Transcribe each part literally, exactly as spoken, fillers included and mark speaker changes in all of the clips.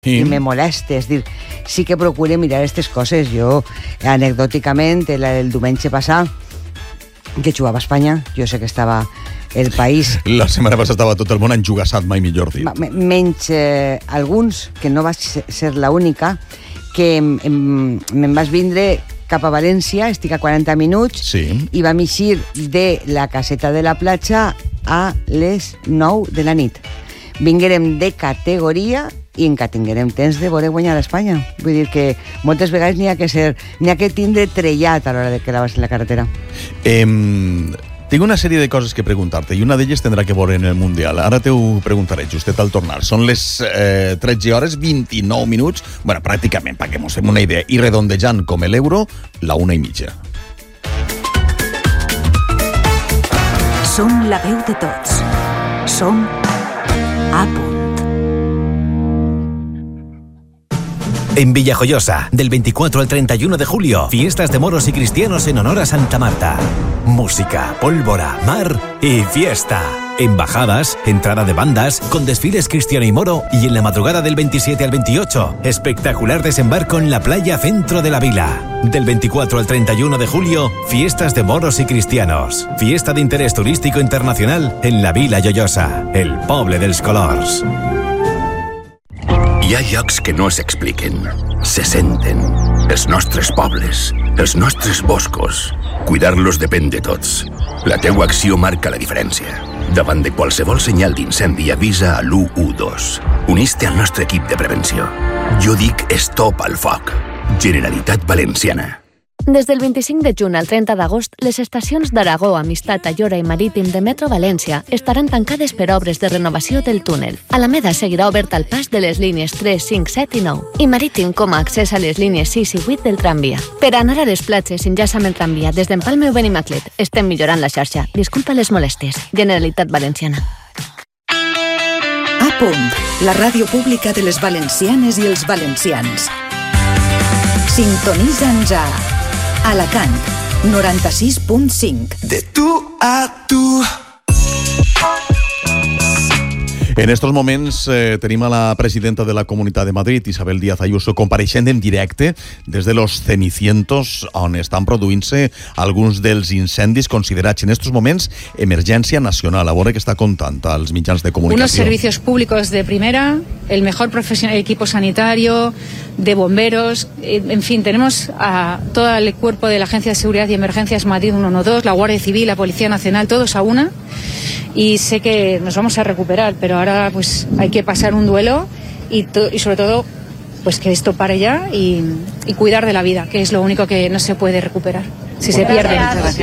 Speaker 1: Sí.
Speaker 2: I me molesta, és dir, sí que procure mirar aquestes coses. Jo, anecdòticament, el, el diumenge passat, que jugava a Espanya, jo sé que estava el país...
Speaker 1: La setmana passada estava tot el món enjugassat, mai millor dit.
Speaker 2: Menys eh, alguns, que no vaig ser l'única, que em, em, me'n vaig vindre cap a València, estic a quaranta minuts,
Speaker 1: sí.
Speaker 2: I vam eixir de la caseta de la platja a les nou de la nit. Vinguérem de categoria i encara tinguérem temps de voler guanyar a Espanya. Vull dir que moltes vegades n'hi ha que ser, n'hi ha que tindre trellat a l'hora de que la vas en la carretera.
Speaker 1: Eh, tinc una sèrie de coses que preguntar-te i una d'elles tindrà que veure en el Mundial. Ara te ho preguntaré justet al tornar. Són les eh, tretze hores vint-i-nou minuts, bueno, pràcticament, perquè mos fem una idea, i redondejant com l'euro, la una i mitja.
Speaker 3: Som la veu de tots. Som A Punt.
Speaker 4: En Villajoyosa, del veinticuatro al treinta y uno de julio, fiestas de moros y cristianos en honor a Santa Marta. Música, pólvora, mar y fiesta. Embajadas, entrada de bandas, con desfiles cristiano y moro, y en la madrugada del veintisiete al veintiocho, espectacular desembarco en la playa centro de la vila. Del veinticuatro al treinta y uno de julio, fiestas de moros y cristianos. Fiesta de interés turístico internacional en la Vila Joiosa, el poble dels colors.
Speaker 5: Hi ha llocs que no s'expliquen, se senten. Els nostres pobles, els nostres boscos. Cuidar-los depèn de tots. La teua acció marca la diferència. Davant de qualsevol senyal d'incendi, avisa a l'u u dos. Unís-te al nostre equip de prevenció. Jo dic stop al foc. Generalitat Valenciana.
Speaker 6: Des del vint-i-cinc de juny al trenta d'agost, les estacions d'Aragó, Amistat, Ayora i Marítim de Metro València estaran tancades per obres de renovació del túnel. Alameda seguirà obert al pas de les línies tres, cinc, set i nou, i Marítim com a accés a les línies sis i vuit del tramvia. Per anar a les platges, enllaça amb el tramvia des d'Empalme o Benimaclet. Estem millorant la xarxa. Disculpa les molèsties. Generalitat Valenciana.
Speaker 3: A Punt, la ràdio pública de les valencianes i els valencians. Sintonitza'ns a Alacant, noranta-sis punt cinc.
Speaker 7: De tu a tu.
Speaker 1: En estos moments eh, tenim a la presidenta de la Comunitat de Madrid, Isabel Díaz Ayuso, compareixent en directe des de los Cenicientos, on estan produint-se alguns dels incendis considerats en estos moments emergència nacional. A veure què està contant als mitjans de comunicació.
Speaker 8: Unos servicios públicos de primera, el mejor profesional, equipo sanitario, de bomberos, en fin, tenemos a todo el cuerpo de la Agencia de Seguridad y Emergencias Madrid ciento doce, la Guardia Civil, la Policía Nacional, todos a una, y sé que nos vamos a recuperar, pero ahora pues hay que pasar un duelo y, to- y sobre todo pues que esto pare ya y, y cuidar de la vida, que es lo único que no se puede recuperar si se pierde.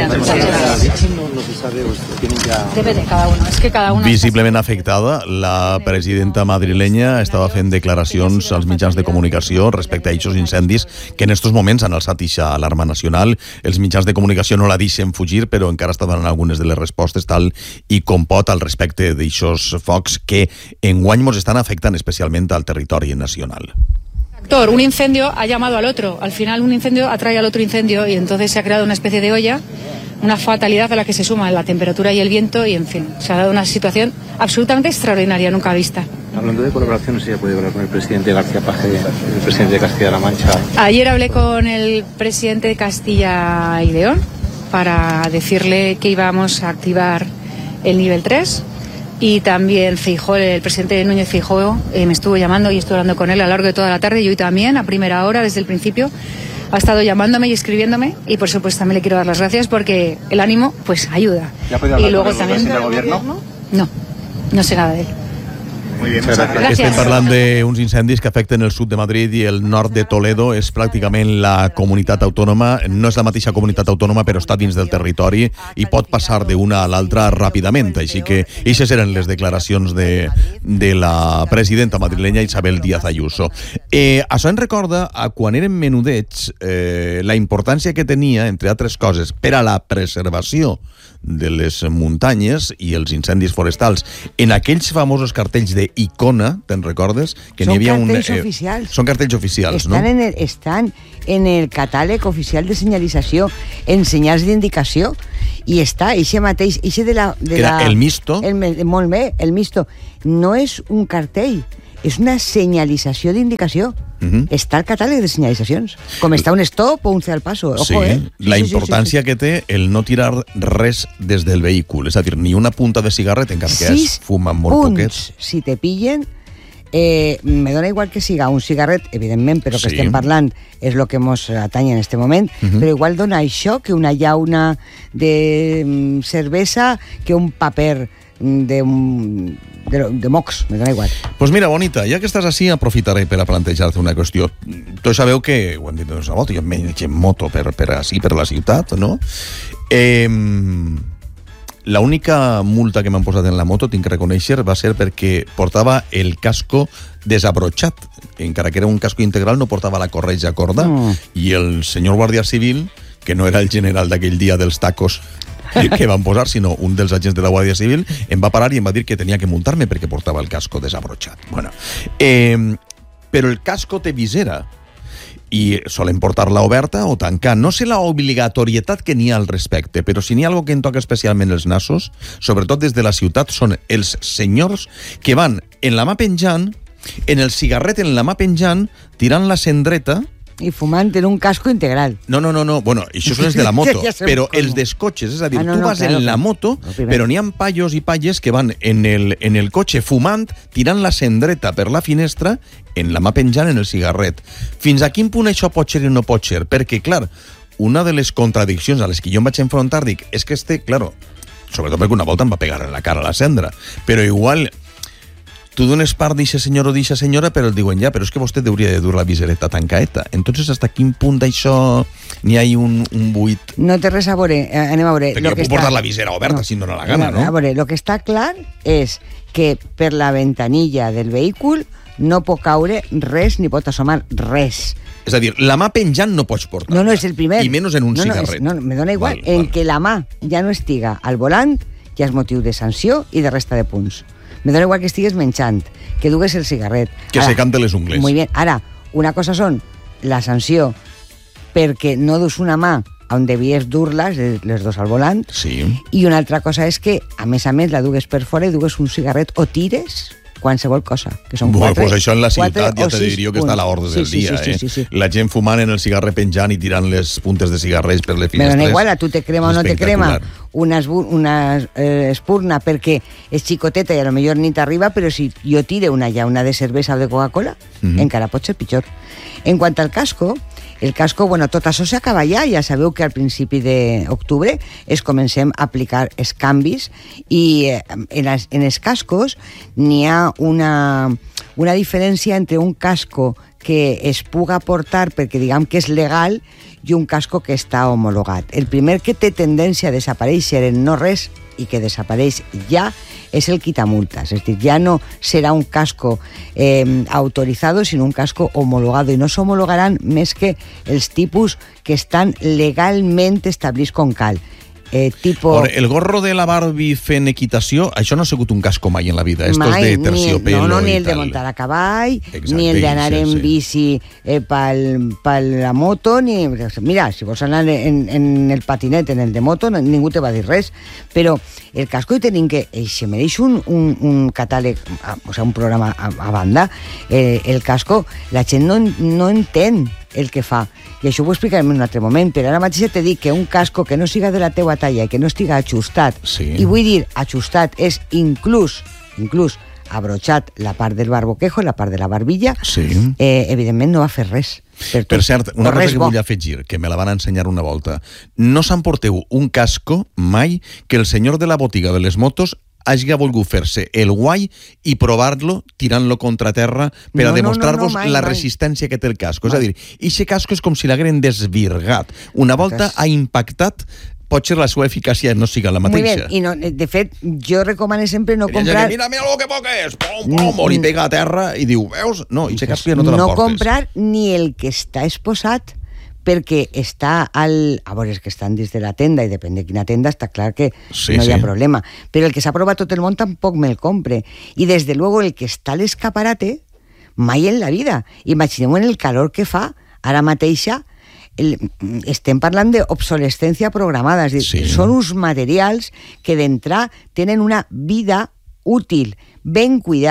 Speaker 8: Depende de cada uno, es que cada uno...
Speaker 1: Visiblement afectada, la presidenta madrilenya estava fent declaracions als mitjans de comunicació respecte a aquests incendis que en estos moments han alçat eixa alarma nacional. Els mitjans de comunicació no la deixen fugir, però encara està donant algunes de les respostes tal i com pot al respecte d'aixos focs que enguany mos estan afectant especialment al territori nacional.
Speaker 8: Un incendio ha llamado al otro, al final un incendio atrae al otro incendio y entonces se ha creado una especie de olla, una fatalidad a la que se suma la temperatura y el viento y en fin, se ha dado una situación absolutamente extraordinaria, nunca vista.
Speaker 9: Hablando de colaboración, ¿sí ya puede hablar con el presidente García Paje, el presidente de Castilla-La Mancha?
Speaker 8: Ayer hablé con el presidente de Castilla y León para decirle que íbamos a activar el nivel tres. Y también Feijóo, el presidente Núñez Feijóo, eh, me estuvo llamando y estuve hablando con él a lo largo de toda la tarde y hoy también, a primera hora, desde el principio, ha estado llamándome y escribiéndome y por supuesto también le quiero dar las gracias porque el ánimo pues ayuda.
Speaker 9: ¿Ya puede hablar
Speaker 8: y luego
Speaker 9: con el
Speaker 8: también
Speaker 9: presidente del gobierno?
Speaker 8: No, no sé nada de él.
Speaker 9: Muy bien, muchas gracias.
Speaker 1: Estem parlant d'uns incendis que afecten el sud de Madrid i el nord de Toledo. És pràcticament la comunitat autònoma. No és la mateixa comunitat autònoma, però està dins del territori i pot passar d'una a l'altra ràpidament. Així que aquestes eren les declaracions de, de la presidenta madrilenya Isabel Díaz Ayuso. Eh, això ens recorda a quan eren menudets eh, la importància que tenia, entre altres coses, per a la preservació de les muntanyes i els incendis forestals. En aquells famosos cartells d'Icona, te'n recordes? Que
Speaker 2: són
Speaker 1: n'hi havia
Speaker 2: cartells
Speaker 1: un, eh,
Speaker 2: oficials.
Speaker 1: Són cartells oficials,
Speaker 2: estan
Speaker 1: no?
Speaker 2: En el, estan en el catàleg oficial de senyalització, en senyals d'indicació, i està, eixe mateix, eixe de la... De
Speaker 1: Era
Speaker 2: la,
Speaker 1: el Misto.
Speaker 2: El, molt bé, el Misto. No és un cartell, és una senyalització d'indicació.
Speaker 1: Uh-huh.
Speaker 2: Està al catàleg de senyalitzacions. Com està un stop o un C al paso. Ojo,
Speaker 1: sí,
Speaker 2: eh?
Speaker 1: sí, la sí, importància sí, sí, sí. que té el no tirar res des del vehicle. És a dir, ni una punta de cigarret, encara que es fuma molt poquet.
Speaker 2: Si te pillen, eh, me dona igual que siga un cigarret, evidentment, però que sí. estem parlant és el que ens atanya en este moment, uh-huh. però igual dona això que una llauna de mm, cervesa, que un paper de, un, de, de mocs, me dona igual.
Speaker 1: Pues mira, Bonita, ja que estàs així, aprofitaré per a plantejar-te una qüestió. Tots sabeu que, ho hem dit una volta, jo em veig en moto per, per així, per la ciutat, no? Eh, la única multa que m'han posat en la moto, tinc que reconèixer, va ser perquè portava el casco desabrotxat. Encara que era un casco integral, no portava la corretja corda. Mm. I el senyor guàrdia civil, que no era el general d'aquell dia dels tacos que van posar, sinó un dels agents de la Guàrdia Civil, em va parar i em va dir que tenia que multar-me perquè portava el casco desabrotxat. Bueno, eh, però el casco té visera i solen portar-la oberta o tancar. No sé la obligatorietat que n'hi ha al respecte, però si n'hi ha algo que em toca especialment els nassos, sobretot des de la ciutat, són els senyors que van en la mà penjant, en el cigarret en la mà penjant, tirant la cendreta,
Speaker 2: i fumant en un casco integral.
Speaker 1: No, no, no, no. Bueno, això són els de la moto, ja però els dels cotxes, és a dir, ah, no, tu vas no, claro, en la moto, no, però n'hi ha pallos i palles que van en el, en el cotxe fumant, tirant la cendreta per la finestra, en la mà penjant en el cigarret. Fins a quin punt això pot ser i no pot ser? Perquè, clar, una de les contradiccions a les que jo em vaig enfrontar, dic, és que este, claro, sobretot perquè una volta em va pegar en la cara la cendra, però igual tu dones part d'eixe senyor o d'eixa senyora, però el diuen ja, però és que vostè hauria de dur la visereta tancaeta. Entonces, hasta quin punt d'això n'hi ha un, un buit?
Speaker 2: No té res a veure, anem a veure.
Speaker 1: Perquè jo puc portar la visera oberta, no, si em dóna la gana, no?
Speaker 2: A veure, el que està clar és que per la ventanilla del vehicle no pot caure res ni pot assomar res.
Speaker 1: És a dir, la mà penjant no pots portar.
Speaker 2: No, no, és el primer.
Speaker 1: I menys en un
Speaker 2: no,
Speaker 1: cigarret.
Speaker 2: No, és, no, me dona igual. Val, en val. Que la mà ja no estiga al volant, ja és motiu de sanció i de resta de punts. Me dona igual que estigues menjant, que dugues el cigarret.
Speaker 1: Que ara, se cante les ungles.
Speaker 2: Muy bien. Ara, una cosa són la sanció perquè no dus una mà on devies dur-la, les dos al volant,
Speaker 1: sí.
Speaker 2: I una altra cosa és que, a més a més, la dugues per fora i dugues un cigarret o tires qualsevol cosa, que són
Speaker 1: bueno,
Speaker 2: quatre,
Speaker 1: pues això en la ciutat ja te diria que
Speaker 2: punts.
Speaker 1: Està a l'ordre del
Speaker 2: sí, sí,
Speaker 1: dia,
Speaker 2: sí, sí, sí, sí.
Speaker 1: eh? La gent fumant en el cigarret penjant i tirant les puntes de cigarrets per les finestres.
Speaker 2: Me dona igual, a tu te crema o no te crema una, una eh, espurna perquè és xicoteta i a lo millor ni t'arriba, però si jo tire una llauna de cervesa o de Coca-Cola, mm-hmm. encara pot ser pitjor. En quant al casco, el casco, bueno, tot això s'acaba ja, ja sabeu que al principi d'octubre es comencem a aplicar els canvis i eh, en, els, en els cascos n'hi ha una, una diferència entre un casco que es puga portar perquè diguem que és legal i un casco que està homologat. El primer que té tendència a desaparèixer en no res i que desapareix ja és el quitamultas, és a dir, ja no serà un casco eh, autorizado, sinó un casco homologado, i no s'homologaran més que els tipus que estan legalment establerts com cal. Eh, tipo...
Speaker 1: Por el gorro de la Barbie fent equitació, això no ha sigut un casco mai en la vida. Esto
Speaker 2: mai,
Speaker 1: es de terciopelo.
Speaker 2: Ni, no, no, ni
Speaker 1: i
Speaker 2: el
Speaker 1: tal.
Speaker 2: de montar a cavall,
Speaker 1: Exacte,
Speaker 2: ni el d'anar
Speaker 1: sí,
Speaker 2: en
Speaker 1: sí.
Speaker 2: bici eh, pel, pel la moto, ni... Mira, si vols anar en, en el patinet, en el de moto, no, ningú te va dir res. Però el casco hi tenim que... Eh, se mereix un, un, un catàleg, o sigui, un programa a, a banda. Eh, el casco, la gent no, no entén el que fa. I això ho explicarem en un altre moment, però ara mateix te dic que un casco que no siga de la teua talla i que no estiga ajustat,
Speaker 1: sí.
Speaker 2: I vull dir, ajustat és inclús, inclús abrotxat la part del barboquejo, la part de la barbilla,
Speaker 1: sí.
Speaker 2: eh, evidentment no va fer res.
Speaker 1: Per, per cert, una cosa que vull afegir, que me la van ensenyar una volta. No s'emporteu un casco mai que el senyor de la botiga de les motos hagi volgut fer-se el guai i provar-lo tirant-lo contra terra per
Speaker 2: no,
Speaker 1: a demostrar-vos
Speaker 2: no, no, no, mai,
Speaker 1: la
Speaker 2: mai.
Speaker 1: resistència que té el casco.
Speaker 2: Mai.
Speaker 1: És a dir, ixe casco és com si l'hagueren desvirgat. Una volta ha impactat, pot ser la seva eficàcia no siga la mateixa.
Speaker 2: Muy bien, i no, de fet, jo recomano sempre no comprar...
Speaker 1: Que, mira, mira lo que poc és! Pom, pom, o li pega a terra i diu, veus? No, ixe casco ja no te l'emportes.
Speaker 2: No comprar ni el que està exposat perquè està al... A veure, és que estan dins de la tenda i depèn de quina tenda, està clar que
Speaker 1: sí,
Speaker 2: no hi ha
Speaker 1: sí.
Speaker 2: problema. Però el que s'ha provat tot el món tampoc me'l compre. I des de luego el que està a l'escaparate, mai en la vida. Imagineu en el calor que fa ara mateixa. El, estem parlant d'obsolescència programada. És dir,
Speaker 1: sí.
Speaker 2: Són uns materials que d'entrar tenen una vida útil, ben cuidats,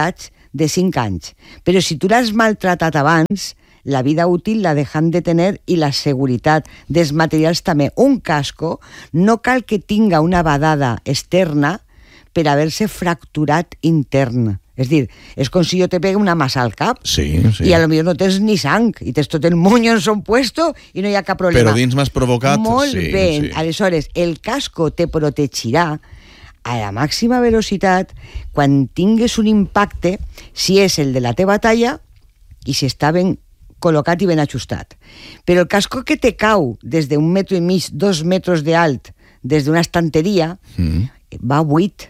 Speaker 2: de cinc anys. Però si tu l'has maltratat abans, la vida útil la dejan de tener i la seguretat dels materials també. Un casco no cal que tinga una badada externa per haver-se fracturat intern. És dir, és com si jo te pegue una massa al cap
Speaker 1: sí, sí.
Speaker 2: i a lo millor no tens ni sang i tens tot el moño en son puesto i no hi ha cap problema.
Speaker 1: Però dins m'has provocat...
Speaker 2: Molt
Speaker 1: sí,
Speaker 2: bé.
Speaker 1: Sí.
Speaker 2: Aleshores, el casco te protegirà a la màxima velocitat quan tingues un impacte, si és el de la teva talla i si està ben col·locat i ben ajustat. Però el casco que te cau des d'un metro i mig, dos metres d'alt, des d'una estanteria, mm. va buit.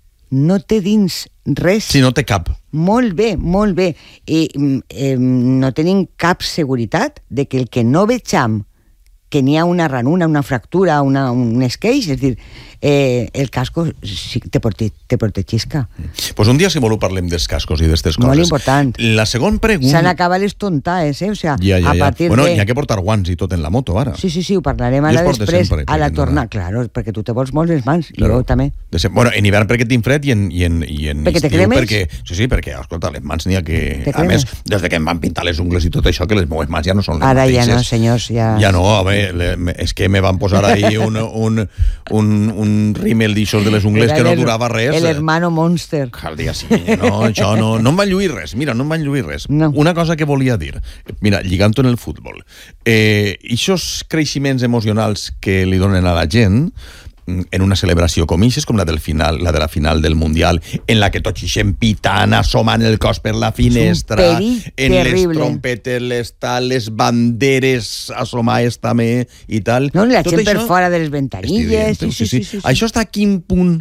Speaker 2: No té dins res.
Speaker 1: Sí, no té cap.
Speaker 2: Molt bé, molt bé. I eh, no tenim cap seguretat de que el que no vegem que n'hi ha una ranura, una fractura, una, un esqueix, és dir, eh, el casco sí te, prote te protegisca.
Speaker 1: Pues un dia, si voleu, parlem dels cascos i d'aquestes coses.
Speaker 2: Molt important.
Speaker 1: La segona pregunta...
Speaker 2: S'han acabat les tontaes, eh? O sea,
Speaker 1: ja, ja,
Speaker 2: a
Speaker 1: ja.
Speaker 2: partir
Speaker 1: bueno,
Speaker 2: de...
Speaker 1: hi ha que portar guants i tot en la moto, ara.
Speaker 2: Sí, sí, sí, ho parlarem ara després, sempre, a la tornada. Claro, perquè tu te vols molt les mans, claro. Jo també.
Speaker 1: De bueno, en hivern perquè tinc fred i en, i en, i en
Speaker 2: perquè
Speaker 1: estiu
Speaker 2: te cremes?
Speaker 1: perquè... Sí, sí, perquè, escolta, les mans n'hi ha que...
Speaker 2: Te
Speaker 1: a
Speaker 2: cremes?
Speaker 1: més, des de que em van pintar les ungles i tot això, que les meues mans ja no són les
Speaker 2: ara
Speaker 1: mateixes.
Speaker 2: Ara ja no, senyors, ja...
Speaker 1: Ja no, a veure, és que me van posar ahí un, un, un, un rímel d'ixos de les ungles era que no el, durava res.
Speaker 2: El hermano Monster.
Speaker 1: Al dia sí, no, això no, no em van lluir res, mira, no em van lluir res.
Speaker 2: No.
Speaker 1: Una cosa que volia dir, mira, lligant-ho en el futbol, eh, ixos creixements emocionals que li donen a la gent en una celebració com ixes, com la del final, la de la final del Mundial, en la que tots ixen pitant, assomant el cos per la finestra, en les trompetes, les tal, les banderes assomades també i tal.
Speaker 2: No, la gent per fora de les ventanilles.
Speaker 1: Sí, sí, sí, sí. Això està a quin punt?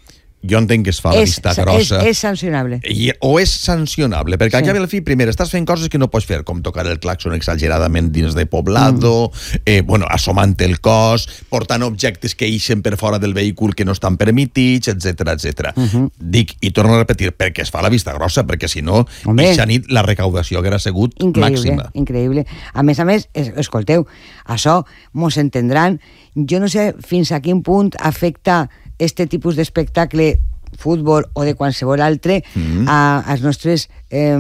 Speaker 1: Jo entenc que es fa la vista grossa.
Speaker 2: És, és sancionable.
Speaker 1: I, o és sancionable, perquè sí. Allà al fi, primer, estàs fent coses que no pots fer, com tocar el claxon exageradament dins de poblado, mm. eh, bueno, assomant el cos, portant objectes que ixen per fora del vehicle que no estan permitits, etcètera, etcètera. Mm-hmm. Dic, i torno a repetir, perquè es fa la vista grossa, perquè si no, eixa nit la recaudació haguera sigut
Speaker 2: increïble,
Speaker 1: màxima.
Speaker 2: Increïble. A més a més, es, escolteu, això mos entendran, jo no sé fins a quin punt afecta este tipus d'espectacle, futbol o de qualsevol altre, mm-hmm. a, als nostres, eh,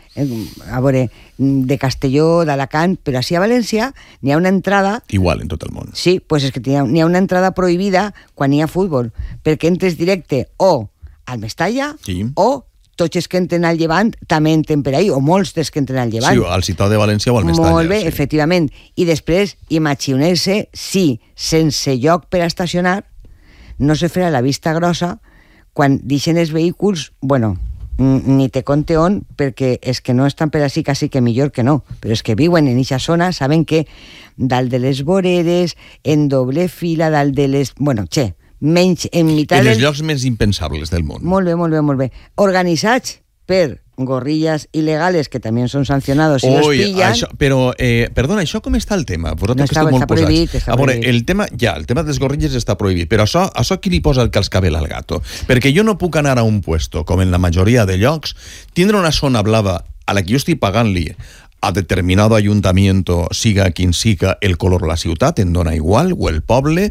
Speaker 2: a veure, de Castelló, d'Alacant, però així a València n'hi ha una entrada...
Speaker 1: Igual en tot el món.
Speaker 2: Sí, pues és que n'hi ha, n'hi ha una entrada prohibida quan hi ha futbol, perquè entres directe o al Mestalla sí. o tots els que entren al Llevant també entren per ahí, o molts dels que entren al Llevant.
Speaker 1: Sí, al Ciutat de València o al Mestalla.
Speaker 2: Molt bé,
Speaker 1: sí.
Speaker 2: Efectivament. I després, imagineu-se si, sense lloc per a estacionar, no se farà la vista grossa quan deixen els vehicles, bueno, ni te conte on, perquè és que no estan per així, quasi que millor que no, però és que viuen en eixa zona, saben que dalt de les voreres, en doble fila, dalt de les... Bueno, che, menys en meitat...
Speaker 1: En els
Speaker 2: del...
Speaker 1: llocs més impensables del món.
Speaker 2: Molt bé, molt bé, molt bé. Organitzats per gorrillas ilegales que també són sancionados si
Speaker 1: Oi,
Speaker 2: los pillan.
Speaker 1: Això, però, eh, perdona, això com està el tema? Vosaltres
Speaker 2: no
Speaker 1: que
Speaker 2: està,
Speaker 1: esteu molt
Speaker 2: està prohibit,
Speaker 1: posats.
Speaker 2: està
Speaker 1: a veure,
Speaker 2: prohibit.
Speaker 1: el tema, ja, el tema dels gorrilles està prohibit, però això, això qui li posa el cascabel al gato? Perquè jo no puc anar a un puesto, com en la majoria de llocs, tindre una zona blava a la que jo estic pagant-li a determinado ayuntamiento, siga quin siga el color la ciutat, em dona igual, o el poble,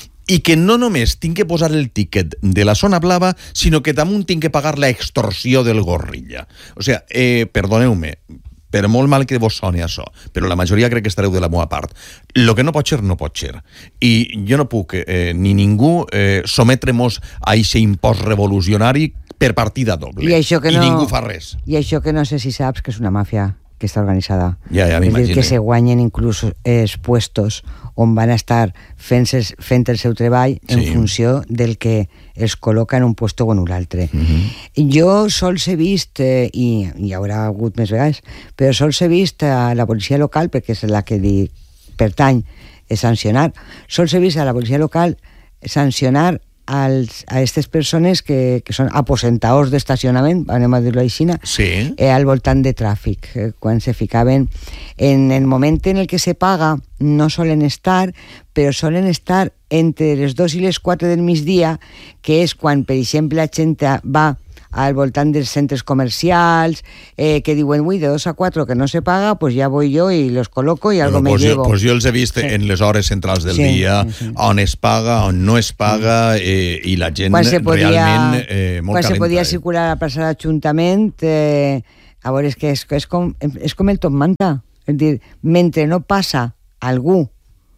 Speaker 1: i que no només tinc que posar el tiquet de la zona blava, sinó que damunt tinc que pagar la extorsió del gorrilla. O sigui, eh, perdoneu-me, per molt mal que vos soni això, però la majoria crec que estareu de la meva part. Lo que no pot ser, no pot ser. I jo no puc, eh, ni ningú, eh, sometre-mos a aquest impost revolucionari per partida doble.
Speaker 2: I, això que
Speaker 1: I
Speaker 2: no,
Speaker 1: ningú fa res.
Speaker 2: I això que no sé si saps que és una màfia que està organitzada.
Speaker 1: Ja, ja m'imagino.
Speaker 2: És dir, que se guanyen inclús els puestos on van estar fent, fent el seu treball en sí. funció del que els col·loca en un puesto o en un altre. Mm-hmm. Jo sols he vist, eh, i hi haurà hagut més vegades, però sols he vist a la policia local, perquè és la que di, pertany a sancionar, sols he vist a la policia local sancionar als, a aquestes persones que, que són aposentaors d'estacionament, anem a dir-ho així,
Speaker 1: sí.
Speaker 2: eh, al voltant de tràfic, eh, quan se ficaven en el moment en el que se paga no solen estar, però solen estar entre les dos i les quatre del migdia, que és quan, per exemple, la gent va al voltant dels centres comercials, eh, que diuen, ui, de dos a quatre que no se paga, pues ya voy yo y los coloco y algo
Speaker 1: bueno,
Speaker 2: me
Speaker 1: pues
Speaker 2: llevo.
Speaker 1: Jo, pues jo els he vist sí. en les hores centrals del sí, dia, sí, sí. on es paga, on no es paga, eh, i la gent
Speaker 2: podia,
Speaker 1: realment eh, molt
Speaker 2: quan
Speaker 1: calenta.
Speaker 2: Quan se podia
Speaker 1: eh?
Speaker 2: circular a la plaça de l'Ajuntament, eh, a veure, és que és, és, com, és com el top manta. És dir, mentre no passa algú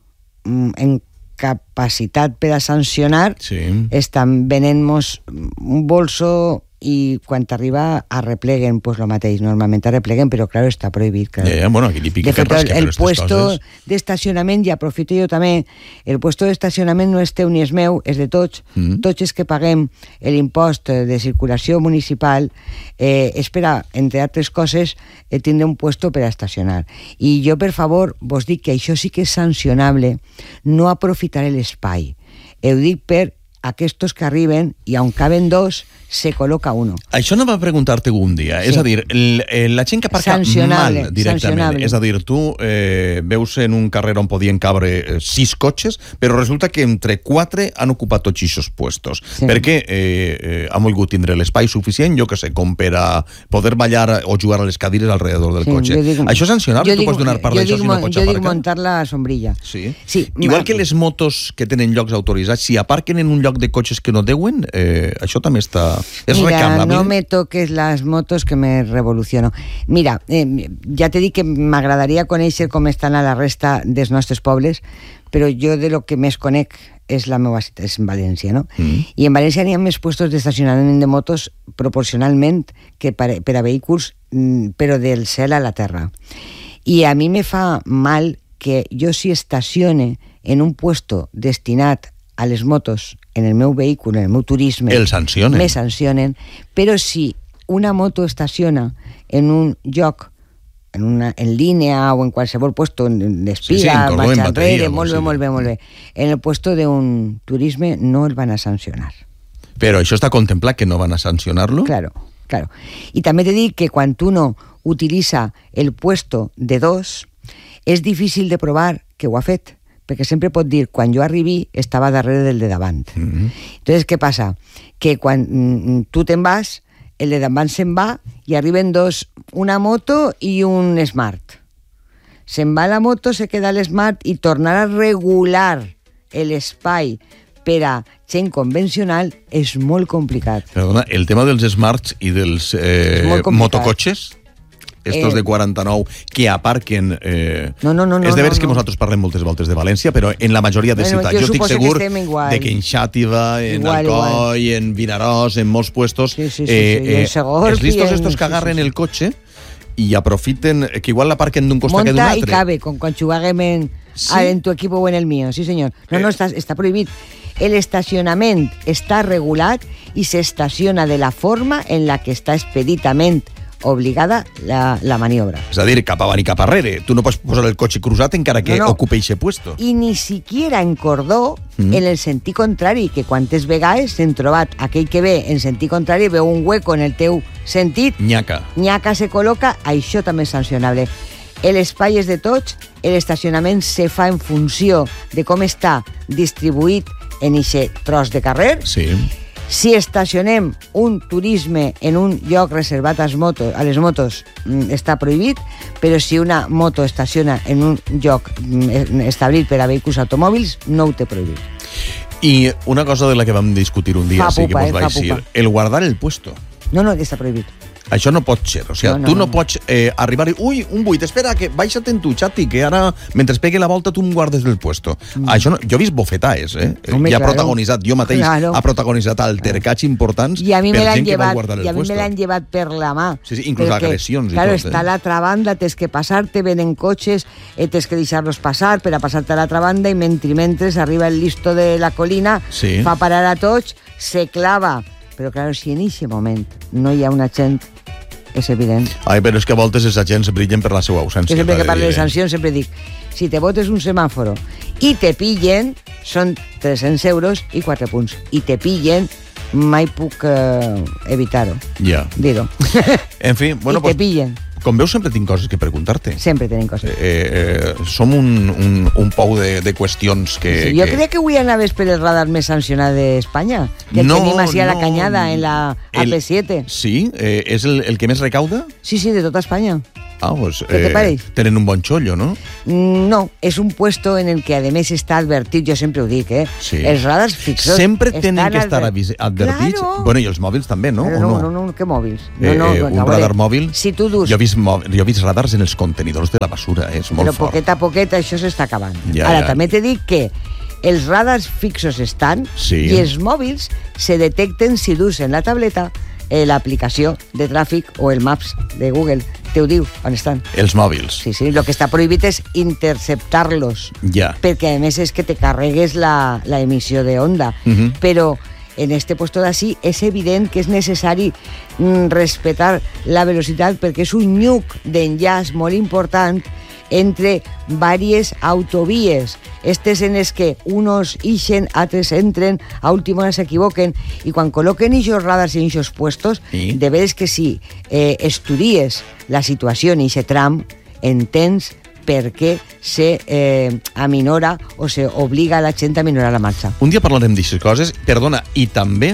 Speaker 2: mm, en capacitat per a sancionar, sí. estan venent-nos un bolso i quan t'arriba arrepleguen, pues lo mateix, normalment arrepleguen, però claro, està prohibit. Claro.
Speaker 1: Yeah, bueno, aquí li pica
Speaker 2: de fet,
Speaker 1: que
Speaker 2: el, el puesto d'estacionament, i aprofito jo també, el puesto d'estacionament no és teu ni és meu, és de tots. Mm. Tots els que paguem l'impost de circulació municipal eh, és per a, entre altres coses, eh, tindre un puesto per a estacionar. I jo, per favor, vos dic que això sí que és sancionable, no aprofitaré l'espai. Ho dic per aquests que arriben i on caben dos se col·loca uno.
Speaker 1: Això no va preguntar-te un dia. Sí. És a dir, el, el, la gent que aparca mal directament. És a dir, tu eh, veus en un carrer on podien cabre eh, sis cotxes, però resulta que entre quatre han ocupat tots aquests puestos. Sí. Perquè eh, eh, han volgut tindre l'espai suficient, jo que sé, com per a poder ballar o jugar a les cadires alrededor del sí, cotxe. Dic, això és sancionable? Tu dic, pots donar part d'això si no pots
Speaker 2: jo
Speaker 1: aparcar?
Speaker 2: Jo dic muntar la sombrilla.
Speaker 1: Sí? Sí. Igual que les motos que tenen llocs autoritzats, si aparquen en un lloc de cotxes que no deuen, eh, això també està... És
Speaker 2: Mira,
Speaker 1: reclamable.
Speaker 2: No me toques las motos que me revoluciono. Mira, eh, ja te dic que m'agradaria conèixer com estan a la resta dels nostres pobles, però jo de lo que més conec és la meva ciutat, és en València, no? Mm. I en València n'hi ha més puestos d'estacionament de motos proporcionalment que per, per a vehicles, però del cel a la terra. I a mi me fa mal que jo si estacione en un puesto destinat a les motos en el meu vehicle, en el meu turisme,
Speaker 1: el sancionen.
Speaker 2: me sancionen, però si una moto estaciona en un lloc, en, una, en línia o en qualsevol puesto d'espiga,
Speaker 1: sí, sí,
Speaker 2: marxa enrere, molt bé, molt bé, molt bé, en el puesto d'un turisme no el van a sancionar.
Speaker 1: Però això està contemplat, que no van a sancionar-lo?
Speaker 2: Claro, claro. I també te dic que quan uno utilitza el puesto de dos, és difícil de provar que ho ha fet, perquè sempre pot dir, quan jo arribi, estava darrere del de davant. Mm-hmm. Entonces, què passa? Que quan mm, tu te'n vas, el de davant se'n va i arriben dos, una moto i un Smart. Se'n va la moto, se queda l'Smart i tornar a regular l'espai per a gent convencional és molt complicat.
Speaker 1: Perdona, el tema dels Smarts i dels eh, motocotxes, estos eh, de quaranta-nou que aparquen eh,
Speaker 2: no, no, no,
Speaker 1: és de veres
Speaker 2: no,
Speaker 1: que
Speaker 2: no.
Speaker 1: nosaltres parlem moltes voltes de València, però en la majoria de
Speaker 2: bueno,
Speaker 1: ciutats jo, jo estic segur
Speaker 2: que
Speaker 1: de que en Xàtiva, en igual, Alcoi, igual. en Vinaròs, en molts puestos
Speaker 2: sí, sí, sí,
Speaker 1: eh,
Speaker 2: sí, sí.
Speaker 1: Eh, els listos estos que
Speaker 2: sí,
Speaker 1: agarren
Speaker 2: sí, sí.
Speaker 1: el cotxe i aprofiten, que igual l'aparquen d'un costat que d'un altre.
Speaker 2: Monta i cabe, com quan juguem en, ¿sí? en tu equipo o en el mío, sí senyor. No, eh. no, està, està prohibit. El estacionament està regulat i s'estaciona de la forma en la que està expeditament obligada la, la maniobra.
Speaker 1: És a dir, cap avant i cap arrere. Tu no pots posar el cotxe cruzat encara que no, no. ocupe eixe puesto.
Speaker 2: I ni siquiera en cordó, mm. en el sentit contrari, que quantes vegades s'hem trobat aquell que ve en sentit contrari, veu un hueco en el teu sentit,
Speaker 1: nyaca.
Speaker 2: Nyaca se col·loca, això també és sancionable. L'espai és de tots, l'estacionament se fa en funció de com està distribuït en eixe tros de carrer.
Speaker 1: Sí.
Speaker 2: Si estacionem un turisme en un lloc reservat als motos, a les motos està prohibit, però si una moto estaciona en un lloc establit per a vehicles automòbils, no ho té prohibit.
Speaker 1: I una cosa de la que vam discutir un dia,
Speaker 2: fa
Speaker 1: sí
Speaker 2: pupa,
Speaker 1: que vos
Speaker 2: eh,
Speaker 1: vaig dir, el guardar el puesto.
Speaker 2: No, no, està prohibit.
Speaker 1: Això no pot ser, o sigui, no, no, tu no, no pots eh, arribar i... Ui, un buit, espera, que baixa't en tu, xati, que ara, mentre es pegui la volta, tu em guardes del puesto. Mm. Això no, jo he vist bofetades, eh?
Speaker 2: Home,
Speaker 1: ja ha
Speaker 2: claro.
Speaker 1: protagonitzat, jo mateix
Speaker 2: claro.
Speaker 1: ha protagonitzat altercats importants
Speaker 2: I a mi
Speaker 1: per
Speaker 2: me
Speaker 1: gent que
Speaker 2: llevat,
Speaker 1: va guardar el
Speaker 2: I a mi
Speaker 1: puesto.
Speaker 2: me l'han llevat per la mà.
Speaker 1: Sí, sí, inclús
Speaker 2: perquè,
Speaker 1: agressions i
Speaker 2: claro,
Speaker 1: tot.
Speaker 2: Claro, està
Speaker 1: eh?
Speaker 2: a l'altra banda, tens que passar-te, venen cotxes, eh, tens que deixar-los passar per a passar-te a l'altra banda i mentre, mentre arriba el listo de la colina,
Speaker 1: sí.
Speaker 2: fa parar a tots, se clava. Però, claro, si en aquest moment no hi ha una gent, és evident.
Speaker 1: Ai, però és que a voltes els agents brillen per la seva ausència.
Speaker 2: Jo sempre que parlo de sancions sempre dic, si te botes un semàforo i te pillen, són tres-cents euros i quatre punts. I te pillen, mai puc eh, evitar-ho.
Speaker 1: Ja.
Speaker 2: Dir-ho.
Speaker 1: En fi, bueno,
Speaker 2: I te
Speaker 1: pues,
Speaker 2: pillen.
Speaker 1: Com veus, sempre tinc coses que preguntar-te.
Speaker 2: Sempre tenim coses.
Speaker 1: Eh, eh, som un, un, un pou de, de qüestions que...
Speaker 2: Sí, jo
Speaker 1: que...
Speaker 2: crec que avui anaves per el radar més sancionat d'Espanya, que
Speaker 1: no,
Speaker 2: el tenim així a la
Speaker 1: no,
Speaker 2: Canyada, en la A P siete.
Speaker 1: El, sí? Eh, és el, el que més recauda?
Speaker 2: Sí, sí, de tota Espanya.
Speaker 1: Ah, pues,
Speaker 2: ¿Qué te parece?
Speaker 1: Tenen un bon xollo, no?
Speaker 2: No, és un puesto en el que a més està advertit, jo sempre ho dic, eh?
Speaker 1: Sí.
Speaker 2: Els radars fixos
Speaker 1: sempre tenen que estar
Speaker 2: adver...
Speaker 1: advertits.
Speaker 2: Claro.
Speaker 1: Bueno, i els mòbils també, no?
Speaker 2: Però
Speaker 1: o
Speaker 2: no,
Speaker 1: no?
Speaker 2: no, no, què mòbils? No,
Speaker 1: Eh,
Speaker 2: no,
Speaker 1: eh,
Speaker 2: no,
Speaker 1: un
Speaker 2: no,
Speaker 1: radar
Speaker 2: veure,
Speaker 1: mòbil...
Speaker 2: Si tu dus...
Speaker 1: Jo he, vist mò... jo he vist radars en els contenidors de la basura, eh? És molt
Speaker 2: però
Speaker 1: fort.
Speaker 2: poquet a poquet això s'està acabant.
Speaker 1: Ja,
Speaker 2: Ara,
Speaker 1: ja.
Speaker 2: també t'he dit que els radars fixos estan
Speaker 1: Sí.
Speaker 2: i els mòbils se detecten si dus en la tableta eh, l'aplicació de tràfic o el Maps de Google. Te ho diu, on estan.
Speaker 1: Els mòbils.
Speaker 2: Sí, sí, el que està prohibit és interceptar-los,
Speaker 1: Ja.
Speaker 2: perquè a més és que te carregues la, la emissió de onda.
Speaker 1: Mhm.
Speaker 2: Però en este puesto d'ací és evident que és necessari mm, respetar la velocitat perquè és un nyuc d'enllaç molt important entre diverses autovies. Estes en les que unos ixen, altres entren, a última hora s'equivoquen, i quan col·loquen ixos radars en ixos puestos,
Speaker 1: Sí.
Speaker 2: de veres que si eh, estudies la situació en ixe tram, entens per què se eh, aminora o se obliga a la gent a minorar la marxa.
Speaker 1: Un dia parlarem d'aixes coses. Perdona, i també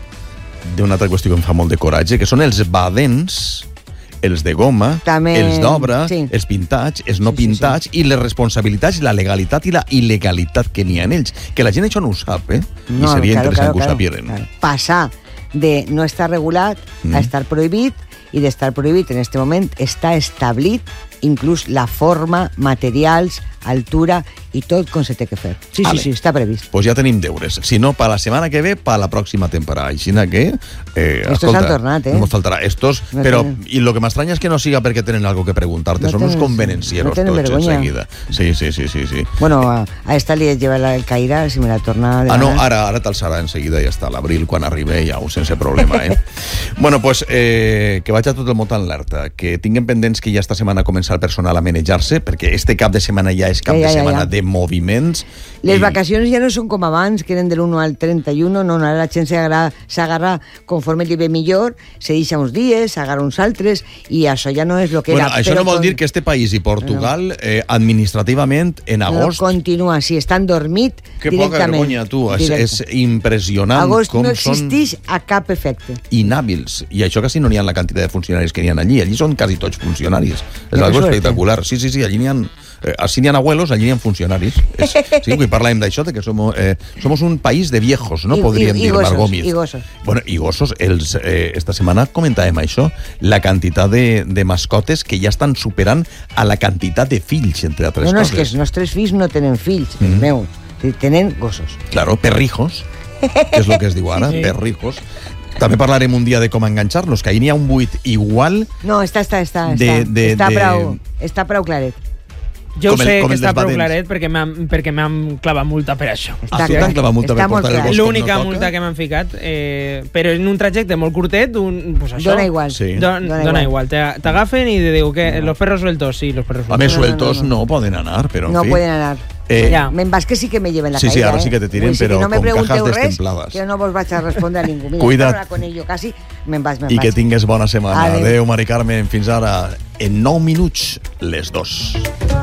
Speaker 1: d'una altra qüestió que em fa molt de coratge, que són els badens, els de goma,
Speaker 2: També,
Speaker 1: els d'obra,
Speaker 2: sí.
Speaker 1: els pintats, els no
Speaker 2: Sí, sí,
Speaker 1: pintats, i les responsabilitats, la legalitat i la il·legalitat que n'hi ha en ells. Que la gent això no ho sap, eh? I seria interessant que ho sapieran.
Speaker 2: claro. Passar de no estar regulat
Speaker 1: Mm.
Speaker 2: a estar prohibit, i d'estar prohibit en este moment està establit inclús la forma, materials, altura i tot com se té que fer. Sí,
Speaker 1: Vale.
Speaker 2: sí, sí, està previst.
Speaker 1: Pues ja tenim deures. Si no, pa la setmana que ve, pa la pròxima temporada. Així que... Eh,
Speaker 2: Estos
Speaker 1: escolta,
Speaker 2: han tornat, eh?
Speaker 1: No ens faltarà. Estos,
Speaker 2: No
Speaker 1: però,
Speaker 2: tenen-
Speaker 1: i lo que m'estranya és que no siga perquè tenen algo que preguntar-te.
Speaker 2: No
Speaker 1: Són uns
Speaker 2: tenen-
Speaker 1: convenencieros
Speaker 2: no tenen
Speaker 1: tots,
Speaker 2: vergonya.
Speaker 1: enseguida. Sí, sí, sí, sí, sí.
Speaker 2: Bueno, a, a esta li lleva la- el Caire, si me la torna... de
Speaker 1: Ah, no,
Speaker 2: ganas.
Speaker 1: ara, ara t'alçarà enseguida i ja està. L'abril, quan arribi, ja ho sense problema, eh? Bueno, pues, eh, que vaig a tot el món alerta. Que tinguem pendents que ja esta setmana comença el personal a manejar-se, perquè este cap de setmana ja és cap
Speaker 2: Ja, ja,
Speaker 1: de
Speaker 2: ja,
Speaker 1: setmana
Speaker 2: ja.
Speaker 1: de moviments.
Speaker 2: Les
Speaker 1: i-
Speaker 2: vacacions ja no són com abans, que eren del uno al trenta-uno, no, ara la gent s'agarra, s'agarra conforme li ve millor, se deixa uns dies, s'agarra uns altres, i això ja no és el que
Speaker 1: Bueno,
Speaker 2: era.
Speaker 1: això
Speaker 2: però
Speaker 1: no vol
Speaker 2: con-
Speaker 1: dir que este país i Portugal, eh, administrativament, en
Speaker 2: no
Speaker 1: agost...
Speaker 2: continua, si estan dormit
Speaker 1: Que poca
Speaker 2: directament.
Speaker 1: vergonya, tu. És,
Speaker 2: Directe.
Speaker 1: és impressionant
Speaker 2: Agost
Speaker 1: com
Speaker 2: no
Speaker 1: són
Speaker 2: existeix a cap efecte.
Speaker 1: inhàbils. I això quasi no n'hi ha la quantitat de funcionaris que n'hi ha allí. Allí són quasi tots funcionaris. És
Speaker 2: Ja,
Speaker 1: algo
Speaker 2: que suerte.
Speaker 1: espectacular. Sí, sí, sí, allí n'hi ha... Eh, així n'hi ha abuelos, allí n'hi ha funcionaris. És, sí, que parlàvem d'això, de que somos, eh, somos un país de viejos, no?
Speaker 2: I-
Speaker 1: Podríem
Speaker 2: i- i
Speaker 1: dir,
Speaker 2: gossos,
Speaker 1: Margòmiz.
Speaker 2: i gossos.
Speaker 1: Bueno, i gossos. Els, eh, esta setmana comentàvem això, la quantitat de, de mascotes que ja estan superant a la quantitat de fills, entre altres
Speaker 2: No, no, és
Speaker 1: coses.
Speaker 2: que els nostres fills no tenen fills,
Speaker 1: Mhm.
Speaker 2: els meus, tenen gossos.
Speaker 1: Claro, perrijos, que és el que es diu ara,
Speaker 2: Sí.
Speaker 1: perrijos. També parlarem un dia de com enganxar-los, que ahir n'hi ha un buit igual.
Speaker 2: No, està, està, està,
Speaker 1: De-
Speaker 2: està,
Speaker 1: de-
Speaker 2: està,
Speaker 1: de-
Speaker 2: prou, està prou claret.
Speaker 10: Jo ho
Speaker 1: Com el-
Speaker 10: sé
Speaker 1: com
Speaker 10: que
Speaker 1: el
Speaker 10: està
Speaker 1: dels
Speaker 10: prou
Speaker 1: badens.
Speaker 10: claret perquè m'han perquè m'han clavat multa per això.
Speaker 1: Ah, tu t'han clavat multa per portar el gos com
Speaker 10: L'única
Speaker 1: no toca?
Speaker 10: multa que m'han ficat, eh, però en un trajecte molt curtet, un, pues això,
Speaker 2: Dona igual.
Speaker 1: Sí.
Speaker 10: Don,
Speaker 2: Dona
Speaker 10: dona,
Speaker 2: igual.
Speaker 10: igual. Te- T'agafen i te diu que los perros sueltos, sí, los perros
Speaker 1: A
Speaker 10: sueltos.
Speaker 1: més,
Speaker 2: No, no,
Speaker 1: sueltos
Speaker 2: no,
Speaker 1: no,
Speaker 2: no.
Speaker 1: poden anar, però en
Speaker 2: No
Speaker 1: fi.
Speaker 2: pueden anar.
Speaker 1: Eh,
Speaker 10: Ja.
Speaker 2: Me'n vas que sí que me lleven la
Speaker 1: Sí, sí,
Speaker 2: caída,
Speaker 1: ara sí
Speaker 2: eh?
Speaker 1: que te tiren,
Speaker 2: Vull dir
Speaker 1: però
Speaker 2: que no me
Speaker 1: con cajas
Speaker 2: pregunteu res,
Speaker 1: destemplades.
Speaker 2: que no vos vaig a respondre a ningú. Mira,
Speaker 1: Cuida't.
Speaker 2: estava con ello casi, me'n vas, me'n
Speaker 1: I
Speaker 2: vas.
Speaker 1: que tingues bona setmana.
Speaker 2: Adéu.
Speaker 1: Adéu, Mari Carmen. Fins ara. En nou minuts, les dos.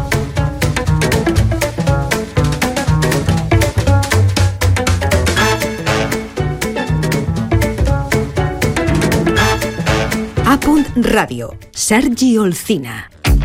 Speaker 3: A punt Ràdio. Sergi Olcina.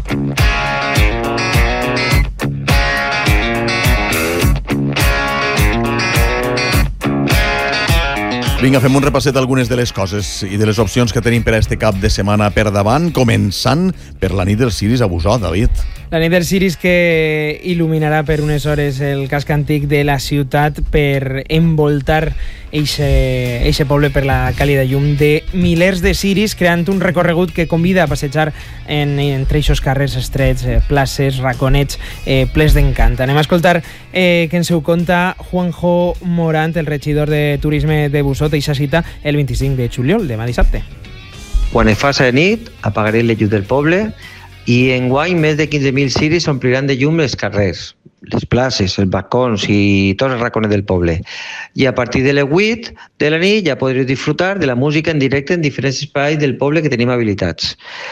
Speaker 1: Vinga, fem un repasset d'algunes de les coses i de les opcions que tenim per a este cap de setmana per davant, començant per la nit dels Ciris a Busot, David.
Speaker 10: La nit dels Ciris que il·luminarà per unes hores el casc antic de la ciutat per envoltar eixe, eixe poble per la càlida llum de milers de ciris, creant un recorregut que convida a passejar en, entre eixos carrers estrets, eh, places, raconets, eh, plens d'encant. Anem a escoltar eh, que ens ho conta Juanjo Morant, el regidor de Turisme de Busot, eixa cita el vint-i-cinc de juliol, demà dissabte.
Speaker 11: Quan es faci de nit, apagaré la llum del poble i enguany més de quinze mil ciris ompliran de llum els carrers, les places, els balcons i tots els raconets del poble. I a partir de les vuit de la nit ja podreu disfrutar de la música en directe en diferents espais del poble que tenim habilitats.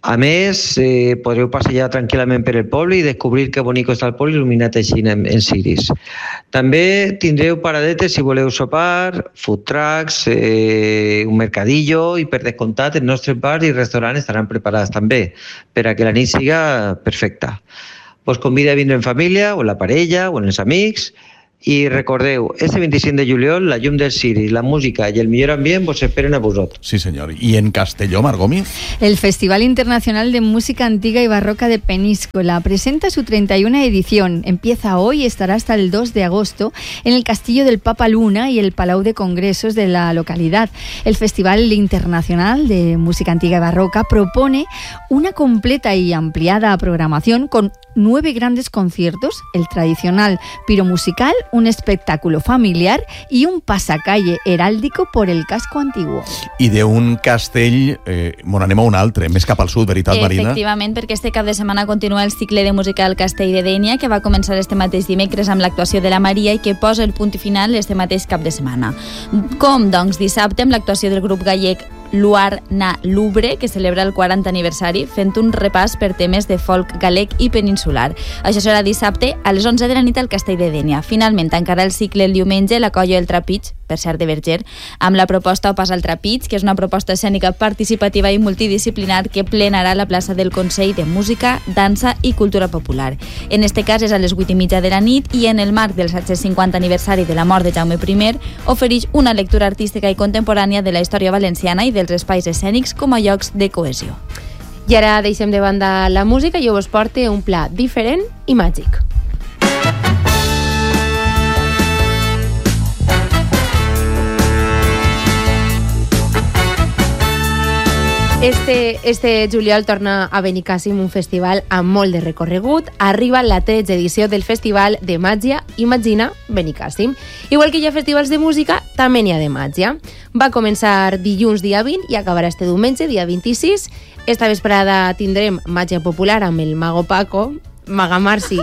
Speaker 11: A més, eh, podreu passejar tranquil·lament per el poble i descobrir que bonic està el poble il·luminat així en, en ciris. També tindreu paradetes si voleu sopar, food trucks, eh, un mercadillo i per descomptat els nostres bars i restaurants estaran preparats també per a que la nit siga perfecta. Vos convida a vindre en família o en la parella o en els amics. I recordeu, este vint-i-cinc de juliol, la llum dels ciris, la música i el millor ambient vos esperen a vosaltres.
Speaker 1: Sí, senyor. I en Castelló, Margomi?
Speaker 12: El Festival Internacional de Música Antigua y Barroca de Peníscola presenta su treinta y una edición. Empieza hoy y estará hasta el dos de agosto en el Castillo del Papa Luna y el Palau de Congresos de la localidad. El Festival Internacional de Música Antigua y Barroca propone una completa y ampliada programación con nueve grandes conciertos, el tradicional piromusical, un espectáculo familiar y un pasacalle heráldico por el casco antiguo.
Speaker 1: I d'un castell, eh, bon, anem a un altre, més cap al sud, veritat, Marina?
Speaker 13: Efectivament, perquè este cap de setmana continua el cicle de música al Castell de Dénia, que va començar este mateix dimecres amb l'actuació de la Maria i que posa el punt final este mateix cap de setmana. Com, doncs, dissabte amb l'actuació del grup gallec Luar na Lubre, que celebra el quaranta aniversari, fent un repàs per temes de folk galec i peninsular. Això serà dissabte a les onze de la nit al Castell de Dénia. Finalment, tancarà el cicle el diumenge la colla El Trapig, per cert de Verger, amb la proposta Pas al Trapig, que és una proposta escènica participativa i multidisciplinar que plenarà la plaça del Consell de Música, Dansa i Cultura Popular. En este cas és a les vuit i mitja de la nit i en el marc del set-cents cinquanta aniversari de la mort de Jaume I ofereix una lectura artística i contemporània de la història valenciana i dels espais escènics com a llocs de cohesió.
Speaker 14: I ara deixem de banda la música i jo vos porte un pla diferent i màgic. Este, este juliol torna a Benicàssim un festival amb molt de recorregut. Arriba la tretze edició del Festival de Màgia Imagina Benicàssim. Igual que hi ha festivals de música, també n'hi ha de màgia. Va començar dilluns dia vint i acabarà este diumenge, dia vint-i-sis. Esta vesprada tindrem màgia popular amb el Mago Paco, Maga Marci...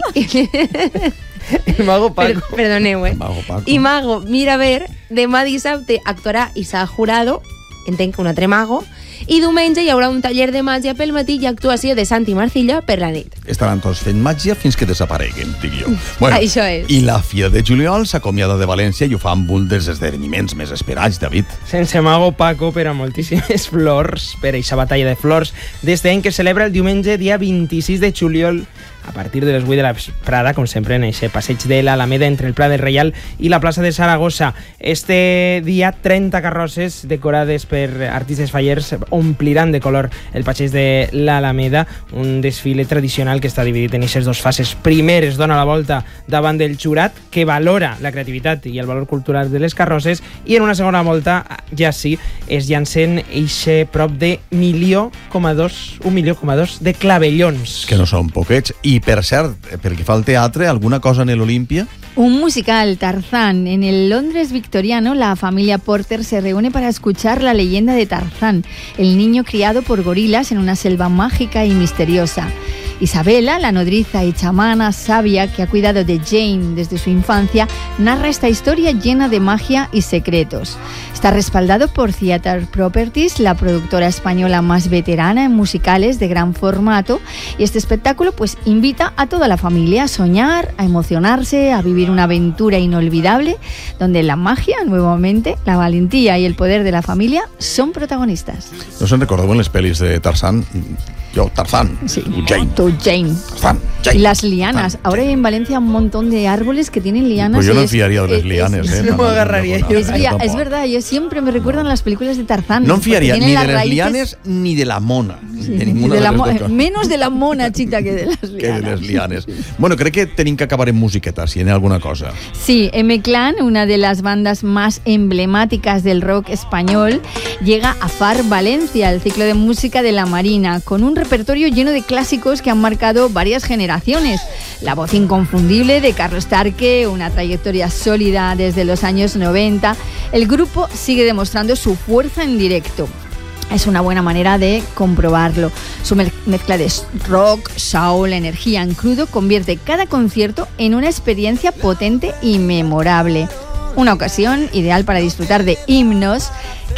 Speaker 10: El Mago Paco.
Speaker 14: Per, perdoneu, eh?
Speaker 1: Mago Paco.
Speaker 14: I Mago Miraver, demà dissabte actuarà Isaac Jurado, entenc que un altre mago, i diumenge hi haurà un taller de màgia pel matí i actuació de Santi Marcilla per la nit.
Speaker 1: Estaran tots fent màgia fins que desapareguen, dic jo. Bueno,
Speaker 14: això és.
Speaker 1: I la Fira de Juliol s'acomiada de València i ho fa amb un dels esdeveniments més esperats, David.
Speaker 10: Sense Mago Paco per a moltíssimes flors, per a aquesta batalla de flors d'este any que celebra el diumenge dia vint-i-sis de juliol a partir de les vuit de la Prada, com sempre, en aquest passeig de l'Alameda entre el Pla del Reial i la plaça de Saragossa. Este dia, trenta carrosses decorades per artistes fallers ompliran de color el passeig de l'Alameda, un desfile tradicional que està dividit en aquestes dues fases. Primer es dona la volta davant del jurat, que valora la creativitat i el valor cultural de les carrosses, i en una segona volta, ja sí, es llancen eixe prop de milió coma dos, un milió coma dos de clavellons.
Speaker 1: Que no són poquets. I, per cert, perquè fa el teatre, alguna cosa en l'Olimpia?
Speaker 12: Un musical, Tarzán. En el Londres victoriano, la familia Porter se reúne para escuchar la leyenda de Tarzán, el niño criado por gorilas en una selva mágica y misteriosa. Isabela, la nodriza y chamana sabia que ha cuidado de Jane desde su infancia, narra esta historia llena de magia y secretos. Está respaldado por Theatre Properties, la productora española más veterana en musicales de gran formato, y este espectáculo pues invita a toda la familia a soñar, a emocionarse, a vivir una aventura inolvidable, donde la magia, nuevamente, la valentía y el poder de la familia son protagonistas.
Speaker 1: No se'n recordeu en les pel·lis de Tarzán? Yo, Tarzán,
Speaker 12: sí.
Speaker 1: tú Jane.
Speaker 12: Tú Jane.
Speaker 1: Tarzán, Jane.
Speaker 12: Y las lianas. Tarzán, ahora hay en Valencia un montón de árboles que tienen lianas.
Speaker 1: Pues yo no
Speaker 12: es,
Speaker 1: fiaría de las lianes,
Speaker 12: es,
Speaker 1: ¿eh?
Speaker 10: No me agarraría yo.
Speaker 12: Es, via, es verdad, yo siempre me recuerdan las películas de Tarzán.
Speaker 1: No fiaría ni de las
Speaker 12: raíces...
Speaker 1: lianes ni de la mona.
Speaker 12: Sí,
Speaker 1: de ninguna
Speaker 12: de
Speaker 1: de
Speaker 12: la
Speaker 1: les
Speaker 12: mo-
Speaker 1: dos.
Speaker 12: menos de la mona, chita, que de las lianas.
Speaker 1: Que de les lianes. Bueno, crec que tenim que acabar en musiqueta, si en alguna cosa.
Speaker 12: Sí, M-Clan, una de las bandas más emblemáticas del rock español, llega a F A R Valencia, el ciclo de música de la Marina, con un repertorio lleno de clásicos que han marcado varias generaciones. La voz inconfundible de Carlos Tarque, una trayectoria sólida desde los años noventa. El grupo sigue demostrando su fuerza en directo. Es una buena manera de comprobarlo. Su mezcla de rock, soul, energía en crudo convierte cada concierto en una experiencia potente y memorable. Una ocasión ideal para disfrutar de himnos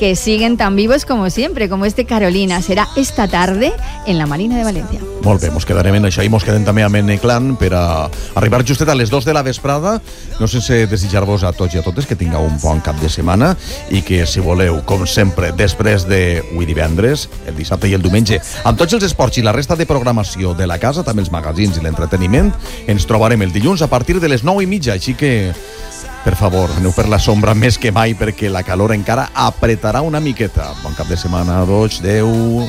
Speaker 12: que siguen tan vivos como siempre, como este Carolina. Serà esta tarde en la Marina de València.
Speaker 1: Molt bé, mos quedarem en això i mos quedem també a Meneclan per a arribar justet a les dos de la vesprada. No sé si desitjar-vos a tots i a totes que tingueu un bon cap de setmana i que, si voleu, com sempre, després de avui divendres, el dissabte i el diumenge, amb tots els esports i la resta de programació de la casa, també els magazins i l'entreteniment, ens trobarem el dilluns a partir de les nou i mitja, així que, per favor, aneu per la sombra més que mai perquè la calor encara apretarà una miqueta. Bon cap de setmana, tots, adeu.